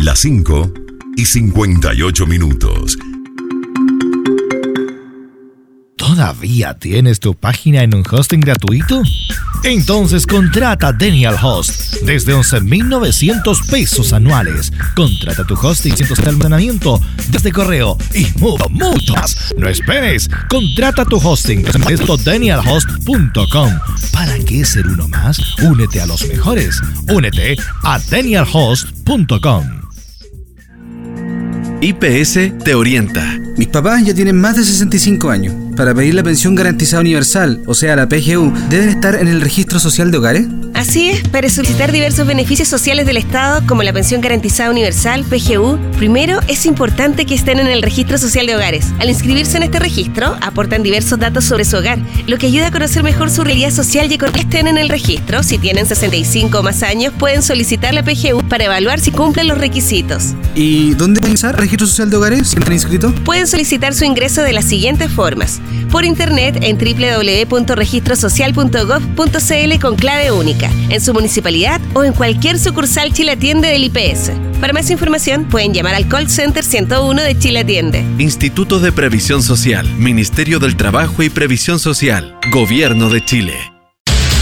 Las 5:58. ¿Todavía tienes tu página en un hosting gratuito? Entonces contrata DanielHost desde $11,900 anuales. Contrata tu hosting sin costo de almacenamiento desde correo y mucho más. No esperes. Contrata tu hosting desde DanielHost.com. ¿Para qué ser uno más? Únete a los mejores. Únete a DanielHost.com. IPS te orienta. Mis papás ya tienen más de 65 años. Para pedir la pensión garantizada universal, o sea, la PGU, ¿deben estar en el registro social de hogares? Así es, para solicitar diversos beneficios sociales del Estado, como la pensión garantizada universal, PGU, primero es importante que estén en el registro social de hogares. Al inscribirse en este registro, aportan diversos datos sobre su hogar, lo que ayuda a conocer mejor su realidad social y que estén en el registro. Si tienen 65 o más años, pueden solicitar la PGU para evaluar si cumplen los requisitos. ¿Y dónde pueden ingresar al registro social de hogares si están inscritos? Pueden solicitar su ingreso de las siguientes formas: por internet en www.registrosocial.gov.cl con clave única, en su municipalidad o en cualquier sucursal Chile Atiende del IPS. Para más información pueden llamar al call center 101 de Chile Atiende. Instituto de Previsión Social, Ministerio del Trabajo y Previsión Social, Gobierno de Chile.